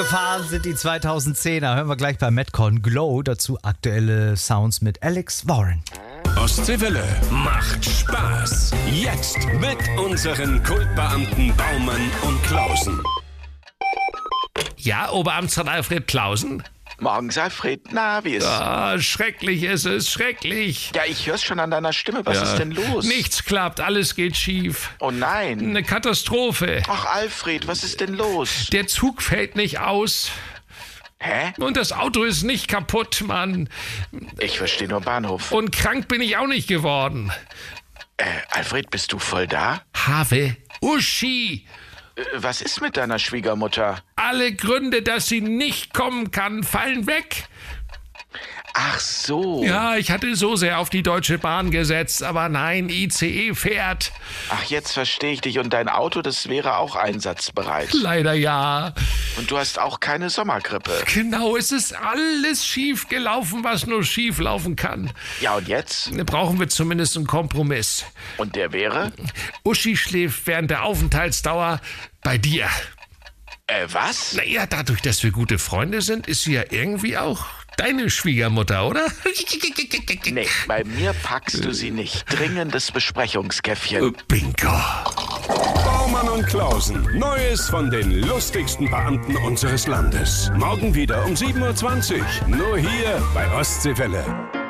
Gefahren sind die 2010er. Hören wir gleich bei Metcon Glow. Dazu aktuelle Sounds mit Alex Warren. Ostseewelle macht Spaß. Jetzt mit unseren Kultbeamten Baumann und Klausen. Ja, Oberamtsrat Alfred Klausen? Morgens, Alfred. Na, wie ist es? Ah, schrecklich ist es, schrecklich. Ja, ich hör's schon an deiner Stimme. Was ist denn los? Nichts klappt, alles geht schief. Oh nein. Eine Katastrophe. Ach, Alfred, was ist denn los? Der Zug fällt nicht aus. Hä? Und das Auto ist nicht kaputt, Mann. Ich verstehe nur Bahnhof. Und krank bin ich auch nicht geworden. Alfred, bist du voll da? Have Uschi. Was ist mit deiner Schwiegermutter? Alle Gründe, dass sie nicht kommen kann, fallen weg. Ach so. Ja, ich hatte so sehr auf die Deutsche Bahn gesetzt, aber nein, ICE fährt. Ach, jetzt verstehe ich dich. Und dein Auto, das wäre auch einsatzbereit. Leider ja. Und du hast auch keine Sommergrippe. Genau, es ist alles schief gelaufen, was nur schief laufen kann. Ja, und jetzt? Brauchen wir zumindest einen Kompromiss. Und der wäre? Uschi schläft während der Aufenthaltsdauer bei dir. Was? Naja, dadurch, dass wir gute Freunde sind, ist sie ja irgendwie auch deine Schwiegermutter, oder? Nee, bei mir packst du sie nicht. Dringendes Besprechungskäffchen. Bingo. Baumann und Klausen. Neues von den lustigsten Beamten unseres Landes. Morgen wieder um 7:20 Uhr. Nur hier bei Ostseewelle.